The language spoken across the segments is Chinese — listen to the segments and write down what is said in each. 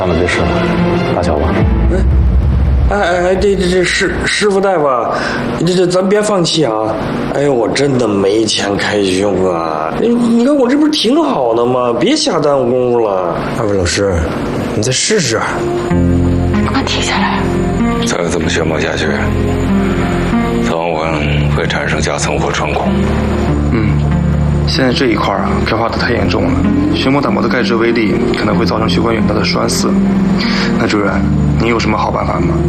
办了这事了，大乔吧。 这师傅大夫，这咱别放弃啊！哎呦，我真的没钱开胸啊！你看我这不是挺好的吗？别瞎耽误功夫了。二位老师，你再试试。 快停下来！ 再这么宣布下去，早晚会产生夹层或穿孔。 现在这一块钙化的太严重了，血膜打磨的钙质微粒可能会造成血管远大的栓死。那主任，你有什么好办法吗？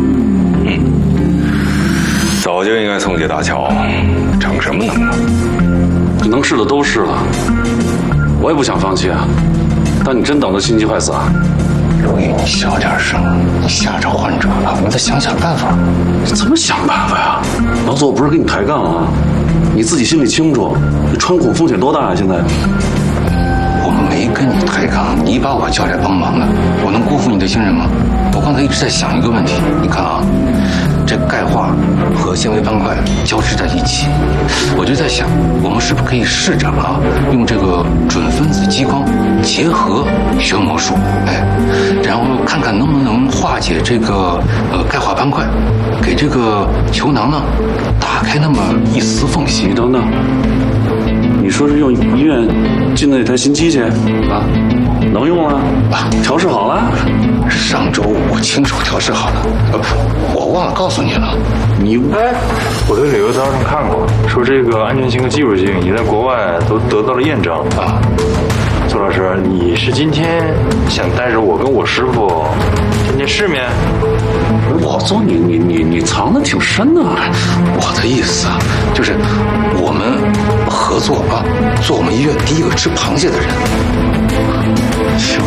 早就应该送去大乔，逞什么能啊？ 能试的都试了，我也不想放弃啊。但你真等着心肌坏死啊？ 如意，你小点声，你吓着患者了，我们再想想办法。 怎么想办法呀？老左，我不是跟你抬杠啊，你自己心里清楚，这穿孔风险多大啊！现在我没跟你抬杠，你把我叫来帮忙的，我能辜负你的信任吗？我刚才一直在想一个问题，你看啊，这钙化和纤维斑块交织在一起，我就在想，我们是不是可以试着用这个准分子激光结合血膜术，然后看看能不能化解这个钙化斑块，给这个球囊呢打开那么一丝缝隙。 你等等，你说是用医院进的那台新机器啊？能用了？调试好了？ 上周我亲手调试好的，我忘了告诉你了。 我在旅游杂志上看过，说这个安全性和技术性也在国外都得到了验证啊。左老师，你是今天想带着我跟我师傅见见世面？ 老邹，你藏得挺深的。 我的意思啊，就是我们合作做我们医院第一个吃螃蟹的人。 行，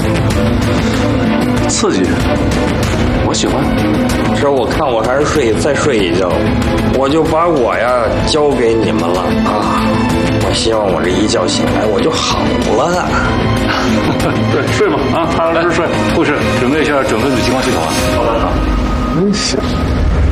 刺激，我喜欢。 这我看我还是再睡一觉，我就把我交给你们了啊！我希望我这一觉醒来我就好了。 对，睡吧啊，踏踏实实睡。护士，准备一下整分子激光系统啊。好的。 行。